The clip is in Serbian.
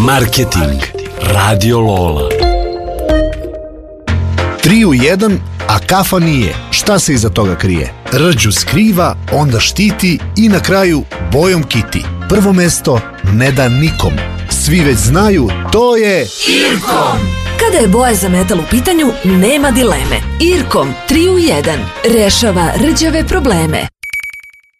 Marketing. Radio Lola. 3 u 1, a kafa nije. Šta se iza toga krije? Rđu skriva, onda štiti i na kraju bojom kiti. Prvo mesto ne da nikom. Svi već znaju, to je Irkom! Kada je boja za metal u pitanju, nema dileme. Irkom 3 u 1 rešava rđave probleme.